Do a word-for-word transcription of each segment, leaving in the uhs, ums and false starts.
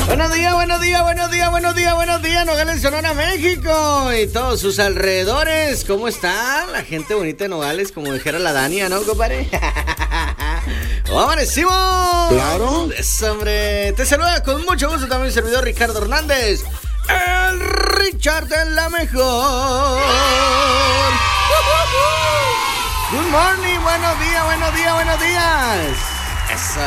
Buenos días, buenos días, buenos días, buenos días, buenos días, Nogales, Sonora, México y todos sus alrededores. ¿Cómo están? La gente bonita de Nogales, como dijera la Dania, ¿no, compadre? ¿Cómo amanecimos? Claro. Eso, hombre. Te saluda con mucho gusto también el servidor Ricardo Hernández, el Richard de la mejor. Good morning, buenos días, buenos días, buenos días. Eso.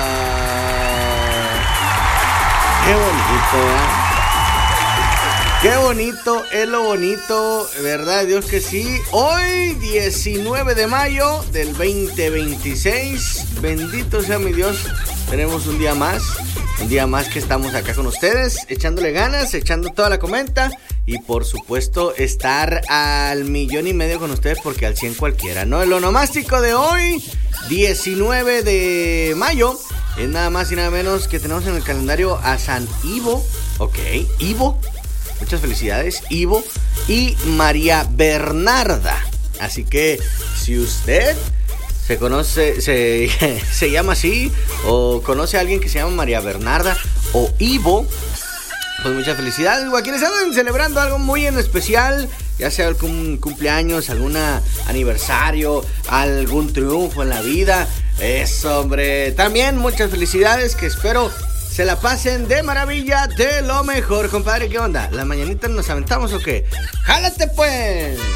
Qué bonito, ¿eh? Qué bonito, es lo bonito, ¿verdad? Dios que sí. Hoy, diecinueve de mayo del veinte veintiséis. Bendito sea mi Dios. Tenemos un día más. Un día más que estamos acá con ustedes, echándole ganas, echando toda la comenta. Y por supuesto, estar al millón y medio con ustedes, porque al cien cualquiera, ¿no? El onomástico de hoy, diecinueve de mayo. Es nada más y nada menos que tenemos en el calendario a San Ivo. Ok, Ivo. Muchas felicidades, Ivo. Y María Bernarda. Así que si usted se conoce, se, se llama así, o conoce a alguien que se llama María Bernarda o Ivo, pues muchas felicidades. O a quienes andan celebrando algo muy en especial, ya sea algún cumpleaños, algún aniversario, algún triunfo en la vida. Eso, hombre. También muchas felicidades, que espero se la pasen de maravilla, de lo mejor. Compadre, ¿qué onda? ¿Las mañanitas nos aventamos o qué? ¡Jálate, pues!